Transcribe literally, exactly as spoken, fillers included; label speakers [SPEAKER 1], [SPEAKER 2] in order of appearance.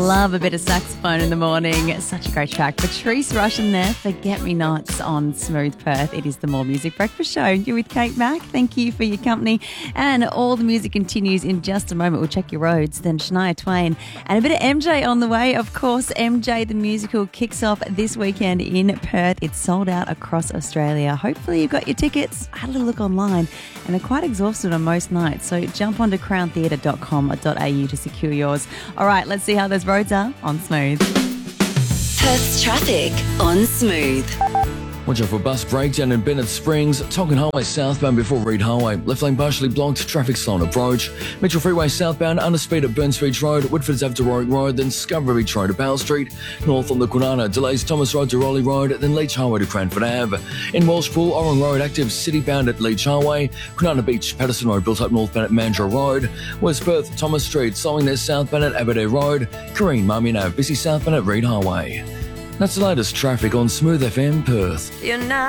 [SPEAKER 1] Love a bit of saxophone in the morning. Such a great track. Patrice Rushen there, Forget Me Nots on Smooth Perth. It is the More Music Breakfast Show. You're with Kate Mack. Thank you for your company. And all the music continues in just a moment. We'll check your roads. Then Shania Twain and a bit of M J on the way. Of course, M J the Musical kicks off this weekend in Perth. It's sold out across Australia. Hopefully you've got your tickets. I had a little look online and they're quite exhausted on most nights. So jump onto crown theatre dot com dot a u to secure yours. All right, let's see how those roads are on Smooth.
[SPEAKER 2] Perth's traffic on Smooth.
[SPEAKER 3] Watch out for bus breakdown in Bennett Springs, Tonkin Highway southbound before Reed Highway. Left lane partially blocked, traffic slow on approach. Mitchell Freeway southbound, under speed at Burns Beach Road, Woodford's Ave to Warwick Road, then Scarborough Beach Road to Powell Street. North on the Kwinana, delays Thomas Road to Raleigh Road, then Leach Highway to Cranford Ave. In Welshpool, Orang Road active, city bound at Leach Highway. Kwinana Beach, Patterson Road built up northbound at Mandurah Road. West Perth, Thomas Street, slowing there southbound at Aberdare Road. Kareen, Marmion Ave, busy southbound at Reed Highway. That's the latest traffic on Smooth F M Perth.
[SPEAKER 4] You're not